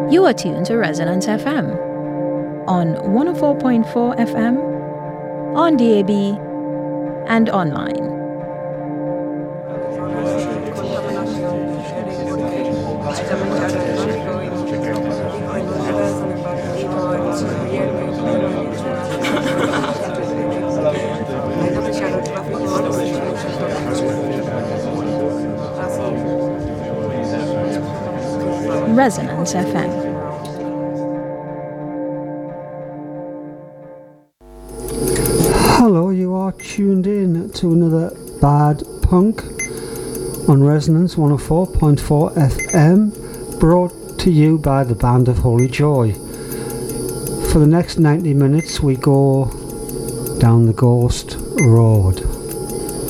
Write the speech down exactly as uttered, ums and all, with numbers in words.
You are tuned to Resonance F M on one oh four point four F M, on D A B, and online. Resonance F M. Hello, you are tuned in to another Bad Punk on Resonance one oh four point four F M, brought to you by the Band of Holy Joy. For the next ninety minutes we go down the Ghost Road.